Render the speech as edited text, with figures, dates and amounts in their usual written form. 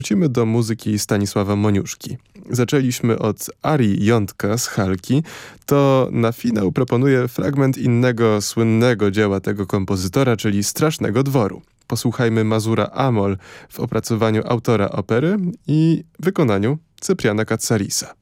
Wrócimy do muzyki Stanisława Moniuszki. Zaczęliśmy od arii Jątka z Halki, to na finał proponuję fragment innego słynnego dzieła tego kompozytora, czyli Strasznego Dworu. Posłuchajmy Mazura Amol w opracowaniu autora opery i wykonaniu Cypriana Katsarisa.